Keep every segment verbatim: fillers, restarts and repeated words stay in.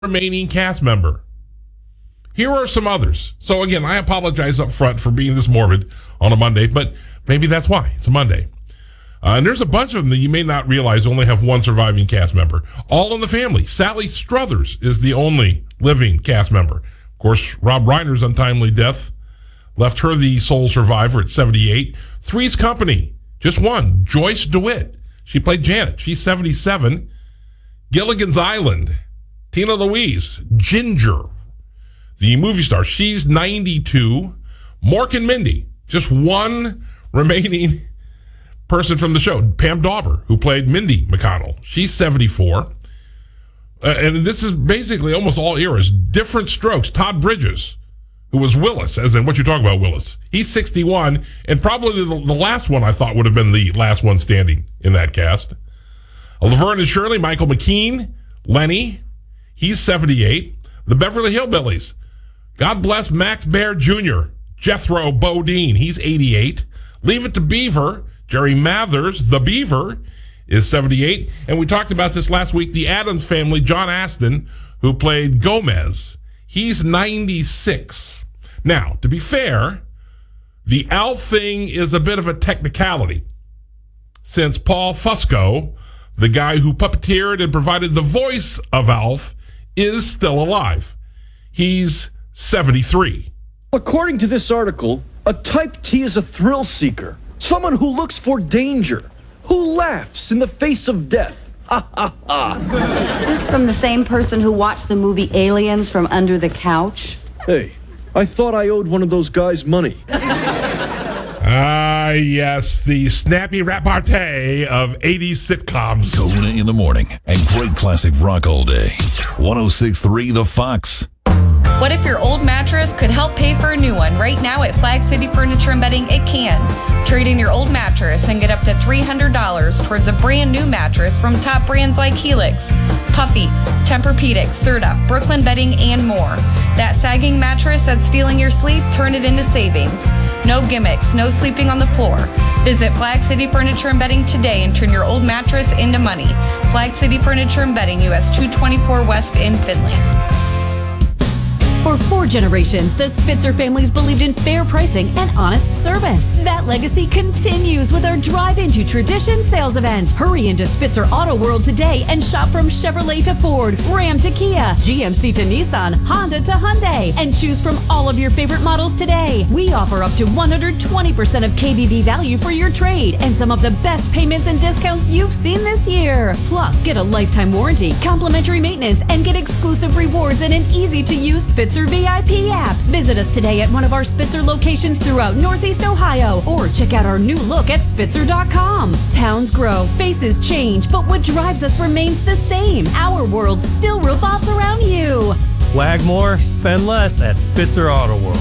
remaining cast member. Here are some others. So again, I apologize up front for being this morbid on a Monday, but maybe that's why. It's a Monday. Uh, and there's a bunch of them that you may not realize only have one surviving cast member. All in the Family. Sally Struthers is the only living cast member. Of course, Rob Reiner's untimely death left her the sole survivor at seventy-eight. Three's Company, just one. Joyce DeWitt. She played Janet. She's seventy-seven. Gilligan's Island. Tina Louise. Ginger, the movie star. She's ninety-two. Mork and Mindy. Just one remaining person from the show. Pam Dauber, who played Mindy McConnell. She's seventy-four. Uh, and this is basically almost all eras. Different strokes. Todd Bridges, who was Willis, as in what you talk about Willis. He's sixty-one, and probably the, the last one I thought would have been the last one standing in that cast. Uh, Laverne and Shirley, Michael McKean, Lenny, he's seventy-eight. The Beverly Hillbillies, God bless Max Baer Junior Jethro Bodine, he's eighty-eight. Leave It to Beaver, Jerry Mathers, the Beaver, is seventy-eight. And we talked about this last week, the Addams Family, John Astin, who played Gomez, he's ninety-six. Now, to be fair, the Alf thing is a bit of a technicality, since Paul Fusco, the guy who puppeteered and provided the voice of Alf, is still alive. He's seventy-three. According to this article, a type T is a thrill seeker, someone who looks for danger, who laughs in the face of death. Ha ha ha. This from the same person who watched the movie Aliens from under the couch? Hey, I thought I owed one of those guys money. Ah, yes, the snappy repartee of eighties sitcoms. Kona in the morning and great classic rock all day. one oh six point three The Fox. What if your old mattress could help pay for a new one? Right now at Flag City Furniture and Bedding, it can. Trade in your old mattress and get up to three hundred dollars towards a brand new mattress from top brands like Helix, Puffy, Tempur-Pedic, Serta, Brooklyn Bedding, and more. That sagging mattress that's stealing your sleep, turn it into savings. No gimmicks, no sleeping on the floor. Visit Flag City Furniture and Bedding today and turn your old mattress into money. Flag City Furniture and Bedding, U S two twenty-four West in Findlay. For four generations, the Spitzer families believed in fair pricing and honest service. That legacy continues with our Drive Into Tradition sales event. Hurry into Spitzer Auto World today and shop from Chevrolet to Ford, Ram to Kia, G M C to Nissan, Honda to Hyundai, and choose from all of your favorite models today. We offer up to one hundred twenty percent of K B B value for your trade and some of the best payments and discounts you've seen this year. Plus, get a lifetime warranty, complimentary maintenance, and get exclusive rewards in an easy-to-use Spitzer V I P app. Visit us today at one of our Spitzer locations throughout Northeast Ohio, or check out our new look at Spitzer dot com. Towns grow, faces change, but what drives us remains the same. Our world still revolves around you. Wag more, spend less at Spitzer Auto World.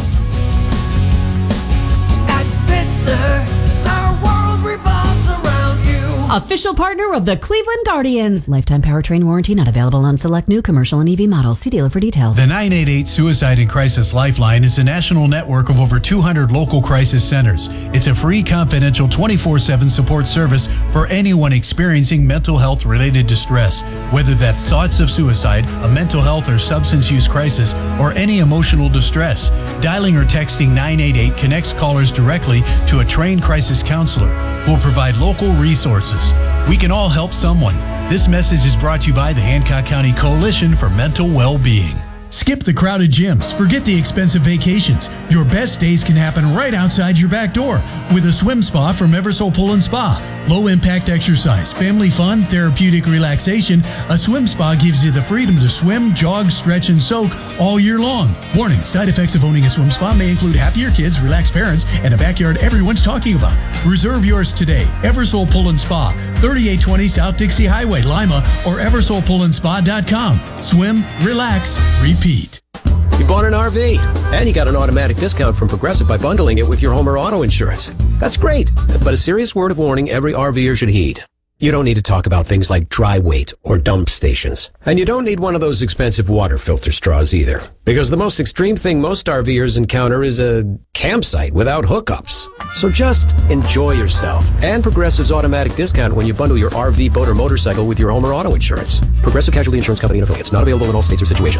At Spitzer, our world revolves around you. Official partner of the Cleveland Guardians. Lifetime powertrain warranty not available on select new commercial and E V models. See dealer for details. The nine eight eight Suicide and Crisis Lifeline is a national network of over two hundred local crisis centers. It's a free, confidential, twenty-four seven support service for anyone experiencing mental health related distress, whether that's thoughts of suicide, a mental health or substance use crisis, or any emotional distress. Dialing or texting nine eight eight connects callers directly to a trained crisis counselor who will provide local resources. We can all help someone. This message is brought to you by the Hancock County Coalition for Mental Well-Being. Skip the crowded gyms. Forget the expensive vacations. Your best days can happen right outside your back door with a swim spa from Eversole Pool and Spa. Low impact exercise, family fun, therapeutic relaxation. A swim spa gives you the freedom to swim, jog, stretch, and soak all year long. Warning, side effects of owning a swim spa may include happier kids, relaxed parents, and a backyard everyone's talking about. Reserve yours today. Eversole Pool and Spa, thirty-eight twenty South Dixie Highway, Lima, or eversole pool and spa dot com. Swim, relax, repeat. You bought an R V, and you got an automatic discount from Progressive by bundling it with your home or auto insurance. That's great, but a serious word of warning every RVer should heed. You don't need to talk about things like dry weight or dump stations. And you don't need one of those expensive water filter straws either. Because the most extreme thing most RVers encounter is a campsite without hookups. So just enjoy yourself. And Progressive's automatic discount when you bundle your R V, boat, or motorcycle with your home or auto insurance. Progressive Casualty Insurance Company and affiliates. Not available in all states or situations.